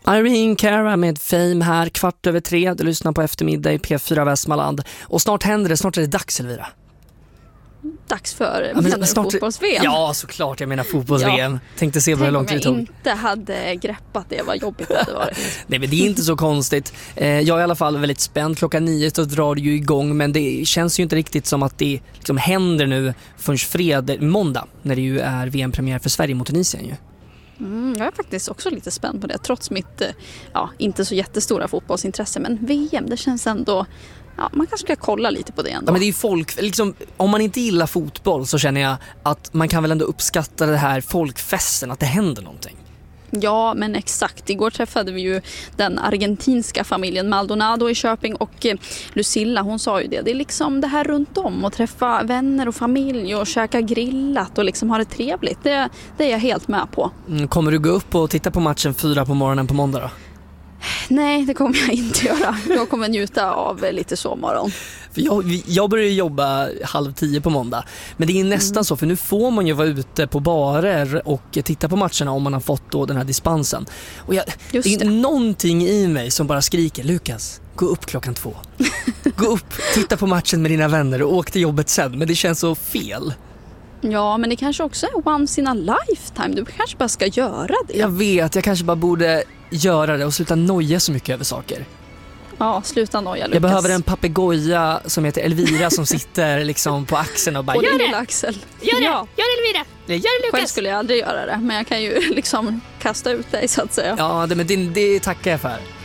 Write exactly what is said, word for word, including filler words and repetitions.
Irene Cara med Fame här, kvart över tre. Du lyssnar på eftermiddag i P fyra Västmanland. Och snart händer det, snart är det dags, Elvira. Dags för ja, men snart, fotbolls-V M. Ja, såklart, jag menar fotbolls-V M. Ja. Tänkte se hur långt det tog. Tänk om jag inte hade greppat det, vad jobbigt det hade varit. Nej, men det är inte så konstigt. Eh, jag är i alla fall väldigt spänd. Klockan nio så drar det ju igång, men det känns ju inte riktigt som att det liksom händer nu förrän fredag, måndag, när det ju är V M-premiär för Sverige mot Tunisien ju. Mm, jag är faktiskt också lite spänd på det, trots mitt ja, inte så jättestora fotbollsintresse. Men V M, det känns ändå... Ja, man kanske ska kolla lite på det ändå. Ja, men det är ju folk, liksom, om man inte gillar fotboll så känner jag att man kan väl ändå uppskatta det här folkfesten, att det händer någonting. Ja, men exakt. Igår träffade vi ju den argentinska familjen Maldonado i Köping och eh, Lucilla, hon sa ju det. Det är liksom det här runt om och träffa vänner och familj och käka grillat och liksom ha det trevligt. Det, det är jag helt med på. Mm, kommer du gå upp och titta på matchen fyra på morgonen på måndag då? Nej, det kommer jag inte göra. Jag kommer njuta av lite sovmorgon. För jag, jag börjar jobba halv tio på måndag. Men det är nästan mm. så, för nu får man ju vara ute på barer och titta på matcherna om man har fått då den här dispensen. Och jag, Just det är det. någonting i mig som bara skriker: Lukas, gå upp klockan två. Gå upp, titta på matchen med dina vänner och åk till jobbet sen. Men det känns så fel. Ja, men det kanske också är once in a lifetime. Du kanske bara ska göra det. Jag vet, jag kanske bara borde göra det och sluta noja så mycket över saker. Ja, sluta noja, Lukas. Jag behöver en papegoja som heter Elvira som sitter liksom på axeln och bara: och gör det! det! Axel. Gör det! Ja. Gör det, Elvira! Nej, gör det, Lukas! Själv skulle jag aldrig göra det, men jag kan ju liksom kasta ut dig så att säga. Ja, det, men det, det tackar jag för.